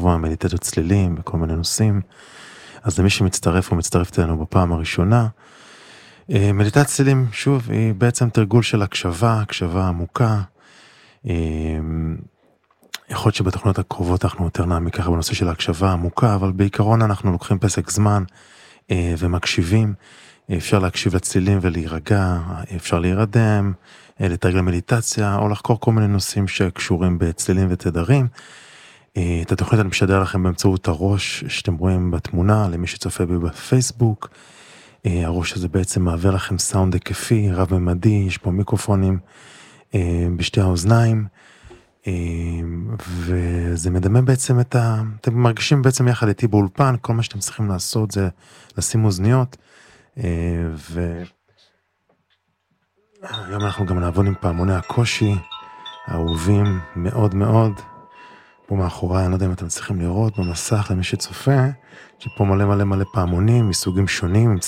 שבוע מדיטציות צלילים וכל מיני נושאים. אז למי שמצטרף או מצטרפת אלינו בפעם הראשונה, מדיטציית צלילים, שוב, היא בעצם תרגול של הקשבה עמוקה. יכול להיות שבתוכניות הקרובות אנחנו יותר נעמיק ככה בנושא של ההקשבה העמוקה, אבל בעיקרון אנחנו לוקחים פסק זמן ומקשיבים. אפשר להקשיב לצלילים ולהירגע, אפשר להירדם, לתרגל מדיטציה, או לחקור כל מיני נושאים שקשורים בצלילים ותדרים. את התוכנית אני משדר לכם באמצעות הראש שאתם רואים בתמונה, למי שצופה בי בפייסבוק. הראש הזה בעצם מעביר לכם סאונד היקפי, רב-ממדי, יש פה מיקרופונים בשתי האוזניים, וזה מדמה בעצם אתם מרגישים בעצם יחד איתי באולפן, כל מה שאתם צריכים לעשות זה לשים אוזניות, והיום אנחנו גם נעבוד עם פעמוני הקושי, האהובים מאוד מאוד, פה מאחורי, אני לא יודע אם אתם צריכים לראות במסך למי שצופה, שפה מלא פעמונים מסוגים שונים,